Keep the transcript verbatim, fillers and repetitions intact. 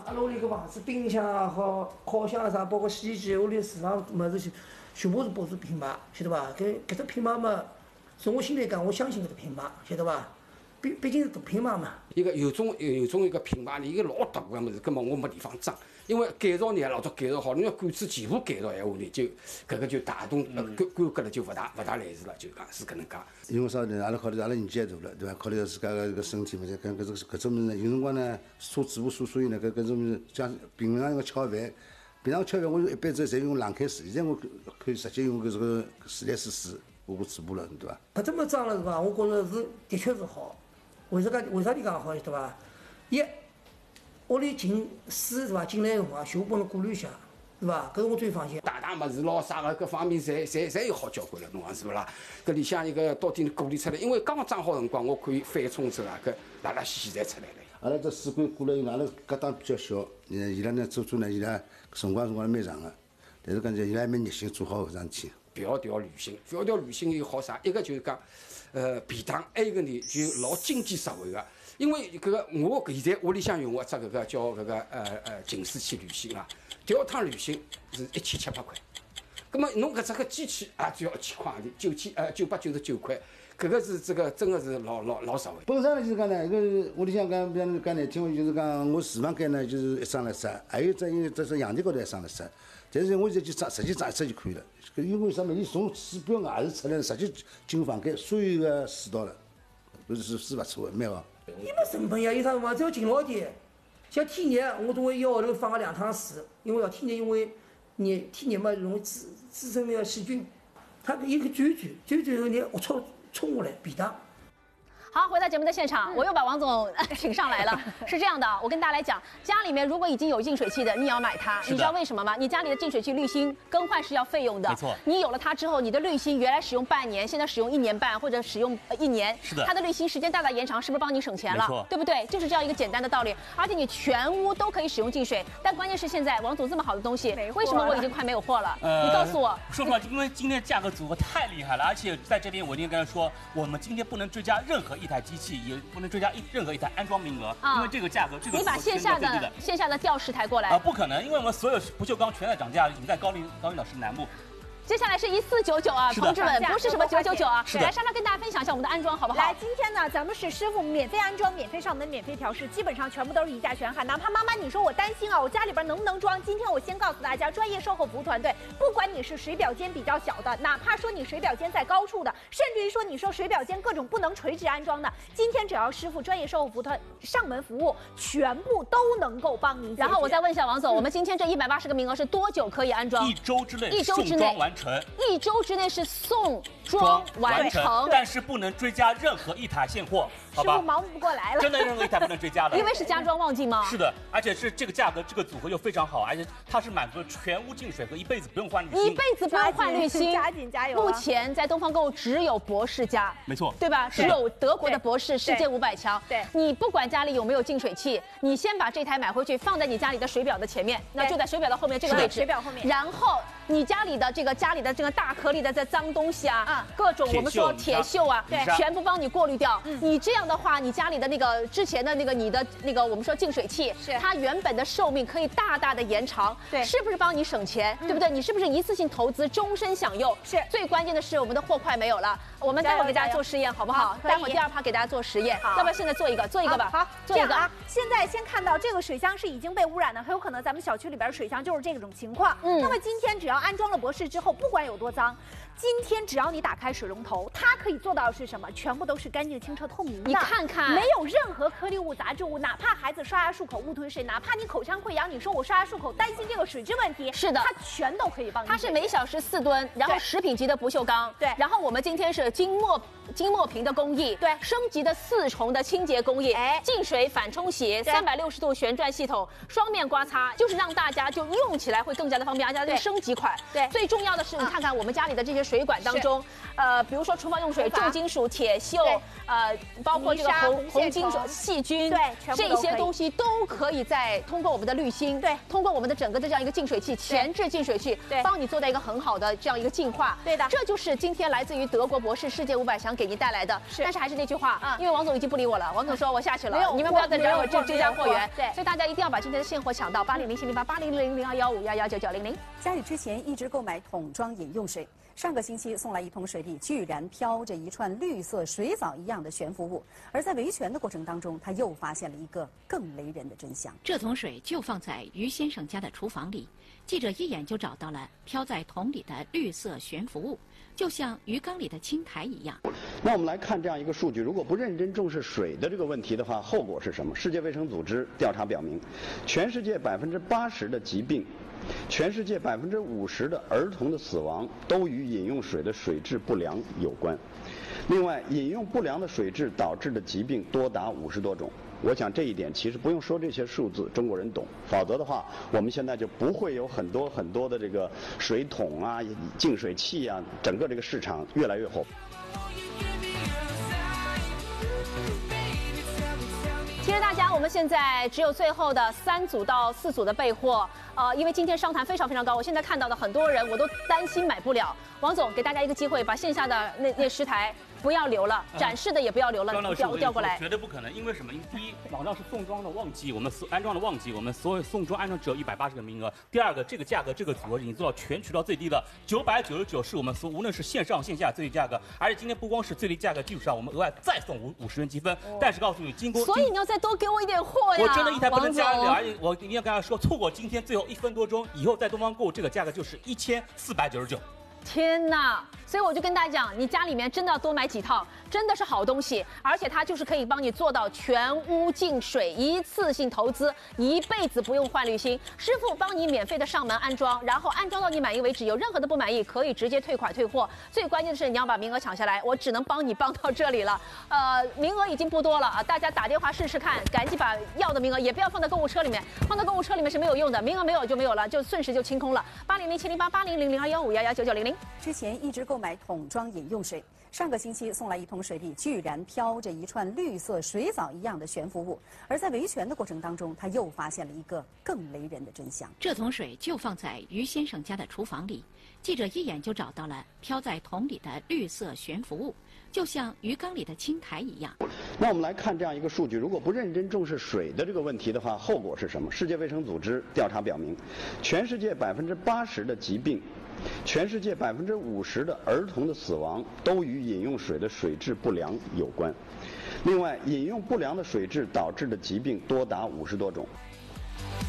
阿拉屋里个房子，冰箱也好，烤箱啥，包括洗衣机，屋里市场物事全部是保持品牌，晓得伐？搿搿只品牌嘛，从我心里讲，我相信搿只品牌，晓得伐？毕毕竟是大品牌嘛。 一个有种有种一个品牌，一个老大个物事，根本我没地方装。因为改造呢，老早改造好，你要管子全部改造闲话呢，就搿个就大动呃规规格了，就勿大勿大来事了，就讲是搿能介。 因为啥呢？阿拉考虑阿拉年纪也大了，对伐？考虑到自家个搿身体嘛，搿搿种搿种物事呢，有辰光呢，车子不所所以呢，搿搿种物事像平常要吃好饭，平常吃饭我一般子侪用冷开水，现在我可以直接用搿这个自来水水我我嘴巴了，对伐？ 搿这么装了是伐？我觉着是的确是好。为啥介？为啥你讲好？对伐？一屋里进水是伐？进来辰光全部帮侬过滤一下，是伐？搿是我最放心。 大大物事咯，啥个各方面侪侪侪有好交关了，侬讲是勿啦？搿里向一个到底过滤出来，因为刚刚装好辰光，我可以翻冲之后啊，搿拉拉稀稀侪出来了。 阿拉这水管过了以后，阿拉隔档比较小，呃，伊拉呢做做呢，伊拉辰光辰光蛮长个，但是讲伊拉还蛮热心做好搿桩事体。迢迢旅行，迢迢旅行有好啥？一个就是讲，呃，便当；还有一个呢，就老经济实惠个。因为搿个我现在屋里向用个只搿个叫搿个呃呃净水器旅行啊，第二趟旅行是一千七百块。葛么侬搿只个机器也只要一千块钿，九千呃九百九十九块，搿个是这个真个是老老老实惠。 本身呢就是讲呢，搿屋里向讲，比方讲难听话，就是讲我厨房间呢就是一张了塞，还有只因为这是阳台高头一张了塞。但是我现在就装，直接装一只就可以了。因为啥么？伊从水表外头出来，直接进房间，所有个水道了，搿是是勿错的，蛮好。 伊没成本呀，有啥辰光只要勤劳点。像天热，我总会一号头放个两趟水，因为要天热，因为热天热嘛容易滋滋生那个细菌，它一个转转转转后，你龌龊冲下来，便当。 好，回到节目的现场，我又把王总请上来了。是这样的，我跟大家来讲，家里面如果已经有净水器的，你也要买它。你知道为什么吗？你家里的净水器滤芯更换是要费用的。 没错。 你有了它之后，你的滤芯原来使用半年，现在使用一年半或者使用一年， 是的。 它的滤芯时间大大延长，是不是帮你省钱了？ 没错， 对不对？就是这样一个简单的道理。而且你全屋都可以使用净水，但关键是现在王总这么好的东西，为什么我已经快没有货了？呃、你告诉我。 说实话，因为今天价格组合太厉害了，而且在这边我一定跟他说，我们今天不能追加任何一台机器，也不能追加一任何一台安装名额，啊、因为这个价格，这个你把线下的线下的调十台过来啊、呃，不可能，因为我们所有不锈钢全在涨价，已经在高领高领导市南部。 接下来是一四九九啊，同志们，不是什么九九九啊。来，莎莎跟大家分享一下我们的安装好不好？ 来，今天呢，咱们是师傅免费安装、免费上门、免费调试，基本上全部都是一价全含。哪怕妈妈你说我担心啊，我家里边能不能装？今天我先告诉大家，专业售后服务团队，不管你是水表间比较小的，哪怕说你水表间在高处的，甚至于说你说水表间各种不能垂直安装的，今天只要师傅专业售后服务团上门服务，全部都能够帮您。 然后我再问一下王总，嗯、我们今天这一百八十个名额是多久可以安装？ 一周之内， 一周之内完成。 一周之内是送装完成， 但是不能追加任何一台现货，好吧？ 师傅忙不过来了， 真的任何一台不能追加的， 因为是家装旺季吗？ 是的，而且是这个价格，这个组合又非常好，而且它是满足了全屋净水和一辈子不用换滤芯， 一辈子不用换滤芯， 加紧加油！ 目前在东方购物只有博士家， 没错， 对吧？只有德国的博士，世界五百强。 对， 你不管家里有没有净水器，你先把这台买回去，放在你家里的水表的前面，那就在水表的后面这个位置， 水表后面， 然后。你家里的这个家里的这个大颗粒的这脏东西啊，啊，各种我们说铁锈啊， 对， 全部帮你过滤掉。嗯，你这样的话，你家里的那个之前的那个你的那个我们说净水器， 是它原本的寿命可以大大的延长， 对， 是不是帮你省钱？对不对？你是不是一次性投资，终身享用？ 是。 最关键的是我们的货快没有了，我们待会儿给大家做实验好不好？待会儿第二趴给大家做实验，要不要现在做一个？做一个吧。 好， 做一个啊。现在先看到这个水箱是已经被污染的，很有可能咱们小区里边水箱就是这种情况。嗯，那么今天只要安装了博士之后，不管有多脏，今天只要你打开水龙头，它可以做到的是什么？全部都是干净、清澈、透明的。 你看看， 没有任何颗粒物、杂质物，哪怕孩子刷牙漱口误吞水，哪怕你口腔溃疡，你说我刷牙漱口担心这个水质问题， 是的， 它全都可以帮你。 它是每小时四吨，然后食品级的不锈钢， 对， 然后我们今天是金墨。金墨瓶的工艺， 对， 升级的四重的清洁工艺，哎，净水反冲洗，三百六十度旋转系统，双面刮擦，就是让大家就用起来会更加的方便，而且它是升级款。 对， 最重要的是，你看看我们家里的这些水管当中，呃，比如说厨房用水，重金属、铁锈，呃，包括括这个红红金细菌， 对， 这些东西都可以在通过我们的滤芯， 对， 通过我们的整个的这样一个净水器前置净水器， 对， 帮你做到一个很好的这样一个净化。 对的， 这就是今天来自于德国博士世界五百强给您带来的。是，但是还是那句话，嗯，因为王总已经不理我了，王总说我下去了，你们不要再找我这这家货源。对，所以大家一定要把今天的现货抢到八零零七零八八零零零二幺五幺幺九九零零。 家里之前一直购买桶装饮用水。上个星期送来一桶水里居然飘着一串绿色水藻一样的悬浮物，而在维权的过程当中，他又发现了一个更雷人的真相。 这桶水就放在于先生家的厨房里，记者一眼就找到了飘在桶里的绿色悬浮物，就像鱼缸里的青苔一样。 那我们来看这样一个数据，如果不认真重视水的这个问题的话，后果是什么？世界卫生组织调查表明，全世界百分之八十的疾病。全世界百分之五十的儿童的死亡都与饮用水的水质不良有关。另外，饮用不良的水质导致的疾病多达五十多种。我想这一点其实不用说这些数字，中国人懂。否则的话，我们现在就不会有很多很多的这个水桶啊、净水器啊，整个这个市场越来越火。 其实大家，我们现在只有最后的三组到四组的备货，呃，因为今天商谈非常非常高，我现在看到的很多人我都担心买不了。王总给大家一个机会，把线下的那那十台不要留了，展示的也不要留了，调调过来。 绝对不可能，因为什么？因为第一，网上是送装的旺季，我们所安装的旺季，我们所有送装安装只有一百八十个名额。第二个，这个价格这个组合已经做到全渠道最低的九百九十九，是我们所无论是线上线下最低价格。而且今天不光是最低价格基础上，我们额外再送五五十元积分。哦、但是告诉你，经过所以你要再多给我一点货呀！ 我真的一台不能加了，而且我一定要跟大家说，错过今天最后一分多钟，以后在东方购这个价格就是一千四百九十九。 天哪！所以我就跟大家讲，你家里面真的要多买几套，真的是好东西，而且它就是可以帮你做到全屋净水，一次性投资，一辈子不用换滤芯，师傅帮你免费的上门安装，然后安装到你满意为止，有任何的不满意可以直接退款退货。最关键的是你要把名额抢下来，我只能帮你帮到这里了。呃，名额已经不多了啊，大家打电话试试看，赶紧把要的名额也不要放在购物车里面，放在购物车里面是没有用的，名额没有就没有了，就瞬时就清空了。八零零七零八八零零零二幺五幺幺九九零零。 之前一直购买桶装饮用水，上个星期送来一桶水里居然飘着一串绿色水藻一样的悬浮物，而在维权的过程当中，他又发现了一个更雷人的真相。 这桶水就放在于先生家的厨房里，记者一眼就找到了飘在桶里的绿色悬浮物，就像鱼缸里的青苔一样。 那我们来看这样一个数据，如果不认真重视水的这个问题的话，后果是什么？世界卫生组织调查表明，全世界百分之八十的疾病。全世界百分之五十的儿童的死亡都与饮用水的水质不良有关。另外，饮用不良的水质导致的疾病多达五十多种。